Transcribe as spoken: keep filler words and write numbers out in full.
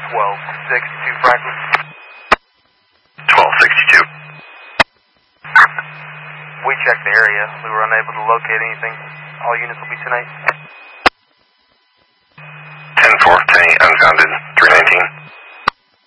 twelve sixty-two Franklin. twelve sixty-two. We checked the area. We were unable to locate anything. All units will be ten eight. ten four, ten eight, unfounded.